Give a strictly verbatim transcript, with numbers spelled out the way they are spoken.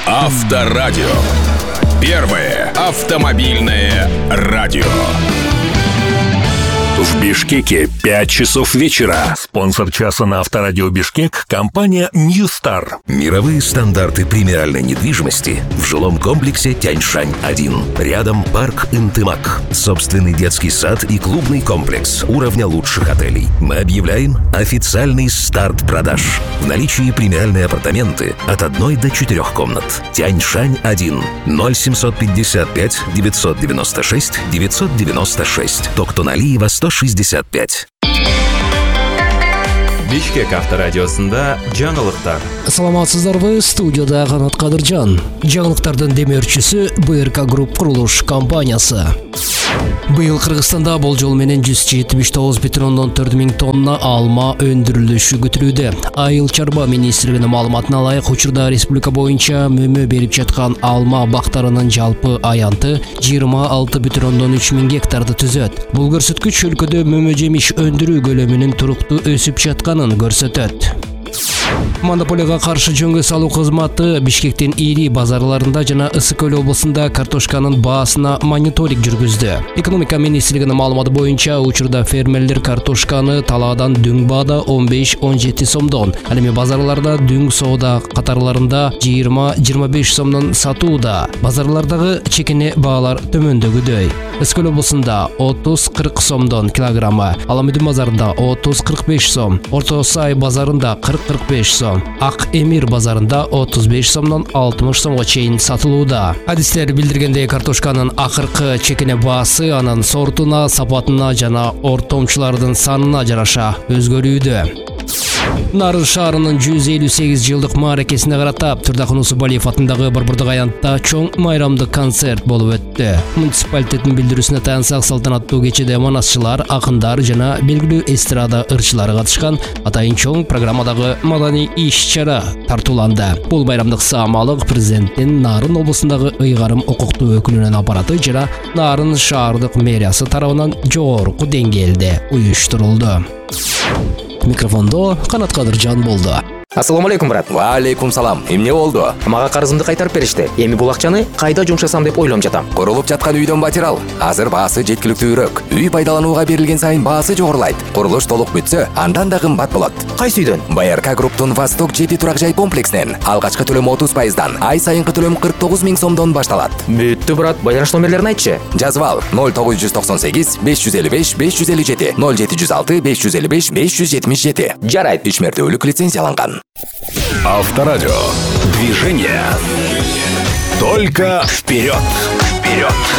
Авторадио. Первое автомобильное радио. В Бишкеке пять часов вечера. Спонсор часа на Авторадио Бишкек — компания New Star. Мировые стандарты премиальной недвижимости в жилом комплексе Тяньшань один. Рядом парк Интымак. Собственный детский сад и клубный комплекс уровня лучших отелей. Мы объявляем официальный старт продаж. В наличии премиальные апартаменты от одной до четырех комнат. Тяньшань один. ноль семьсот пятьдесят пять девятьсот девяносто шесть девятьсот девяносто шесть. Токтоналиева сто шестьдесят пять. Бишкек авторадиосында жаңылыктар. Саламатсыздарбы, студияда Канат Кадыржан. Жаңылыктардын демеушүсү бэ эр ка Групп курулуш компаниясы. Быйыл Кыргызстанда болжол менен жүз жетимиш тогуз бүтүн ондон төрт миң тонна алма өндүрүлүшү күтүлүүдө. Айыл чарба министрлигинин маалыматына ылайык, учурда республика боюнча мөмө берип жаткан алма бактарынын жалпы аянты жыйырма алты бүтүн ондон үч миң гектарды түзөт. Бул көрсөткүч өлкөдө мөмө жемиш өндүрүү көлөмүнүн туруктуу өсүп жатканын көрсөтөт. Монополияга каршы жөнгө салуу кызматы Бишкектин ири базарларында жана Ысык Көл облусунда картошканын баасына мониторинг жүргүздү. Экономика министрлигинин маалыматы боюнча, учурда фермерлер картошканы талаадан дүң баада он беш он жети сомдон, ал эми базарларда дүң соода катарларында жыйырма жыйырма беш сомдон сатууда. Базарлардагы чекине баалар төмөндөгүдөй. Ысык Көл облусунда отуз кырк сомдон килограммы, Аламүдүн базарында отуз кырк беш сом, Орто Сай базарында кырк кырк беш сом, Ак Эмир базарында отуз беш сомдон алтымыш сомго чейин сатылууда. Адистер билдиргендей, картошканын акыркы чекине баасы анын сортуна, сапатына жана ортомчулардын санына жараша өзгөрүүдө. Нарын шаарынын жүз элүү сегиз жылдык мааракесине каратап, Турдакын Усубалиев атындагы Борбордук аянтта чоң майрамдык концерт болуп өттү. Муниципалитеттин билдирүүсүнө таянсак, салтанаттуу кечеде манасчылар, акындар жана белгилүү эстрада ырчылары катышкан. Атайын чоң программадагы маданий иш-чара тартууланды. Бул майрамдык саамалык президенттин Нарын облусундагы ыйгарым укуктуу өкүлүнүн аппараты жана Нарын шаардык мэриясы тарабынан жогорку деңгээлде уюштурулду. Микрофондо Канат Кадыржан болду. Ассаламу алейкум, брат. Ва алейкум салам. Эмне болду? Мага карызымды кайтарып беришти. Эми бул акчаны кайда жумшасам деп ойлонуп жатам. Курулуп жаткан үйдөн батирал. Азыр баасы жеткиликтүүрөөк. Үй пайдаланууга берилген сайын баасы жогорулайт. Курулуш толук бүтсө, андан да кымбат болот. Кайсы үйдөн? бэ эр ка Групптун Восток жети турак жай комплексинен алгачкы төлөм отуз пайыздан, ай сайынкы төлөм кырк тогуз миң сомдон башталат. Бүттү, брат. Байланыш номерлерин айтчы. Жазып ал: ноль тогуз жүз токсон сегиз беш жүз элүү беш беш жүз элүү жети, ноль жети жүз алты беш жүз элүү беш беш жүз жетимиш жети. Жарайт. Ишмердүүлүк лицензияланган. Авторадио. Движение. Только вперед. Вперед.